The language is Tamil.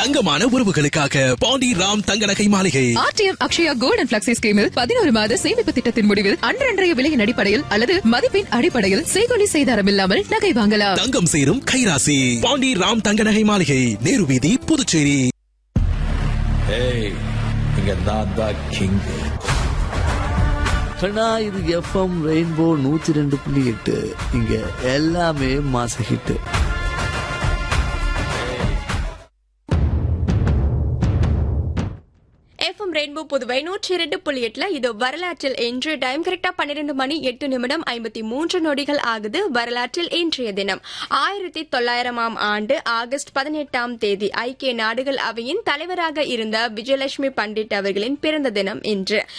தங்கமான உறவுகளுக்காக பாண்டி ராம் தங்க நகை மாளிகை. RTM Akshaya gold and flexi ஸ்கீமில் 11 மாத சேமிப்பு திட்டத்தின் முடிவில் அன்றைய விலையின் அடிப்படையில் அல்லது மதிப்பின் அடிப்படையில் செய்கூலி சேதாரம் இல்லாமல் நகை வாங்கலாம். தங்கம் சேரும் கைராசி. பாண்டி ராம் தங்க நகை மாளிகை, நேரு வீதி, புதுச்சேரி. இங்க நான் தான் கிங். கண்ணா, இது எஃப்எம் ரெயின்போ 102.8. இங்க எல்லாமே மாச ஹிட். FM rainbow Puduvai 102.8. இது வரலாற்றில் இன்று டைம் கரெக்டா 12:08 ஆகுது. வரலாற்றில் இன்றைய தினம் 1900 ஆண்டு ஆகஸ்ட் 18 ஐக்கிய நாடுகள் அவையின் தலைவராக இருந்த விஜயலட்சுமி பண்டிட் அவர்களின் பிறந்த தினம் இன்று.